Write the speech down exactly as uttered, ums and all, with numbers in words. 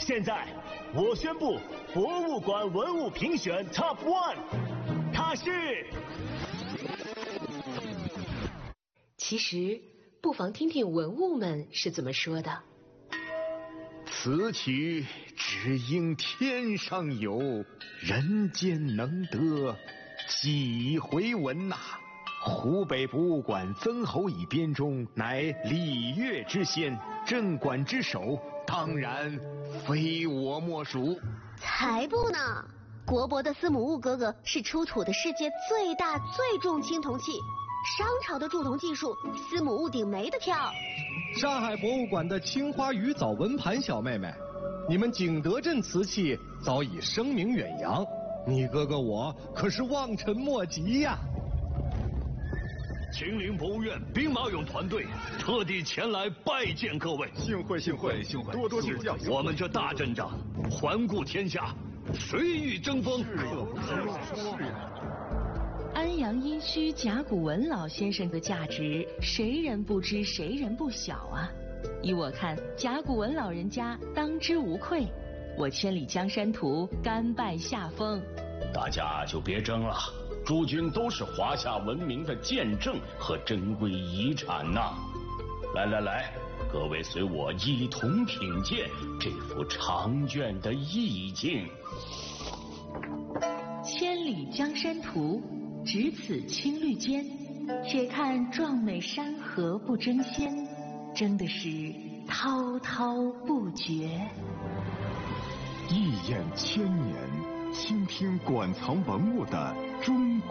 现在我宣布，博物馆文物评选 Top One， 它是。 其实，不妨听听文物们是怎么说的。 此曲只应天上有，人间能得几回闻呐、啊！湖北博物馆曾侯乙编钟，乃礼乐之先，镇馆之首，当然非我莫属。 才不呢！国博的司母戊哥哥是出土的世界最大最重青铜器，商朝的铸铜技术，司母戊鼎没得挑。 上海博物馆的青花鱼藻纹盘小妹妹，你们景德镇瓷器早已声名远扬，你哥哥我可是望尘莫及呀、啊！ 秦陵博物院兵马俑团队特地前来拜见各位， 幸会幸会幸会，多多指教。 我们这大阵仗，环顾天下，谁与争锋？ 是呀。 安阳殷墟甲骨文老先生的价值，谁人不知，谁人不晓啊！依我看，甲骨文老人家当之无愧。我千里江山图，甘拜下风。 大家就别争了。诸君都是华夏文明的见证和珍贵遗产呐、啊！来来来，各位随我一同品鉴这幅长卷的意境。 千里江山图，只此青绿间。且看壮美山河不争先，争的是滔滔不绝。 一眼千年，倾听馆藏文物的中国。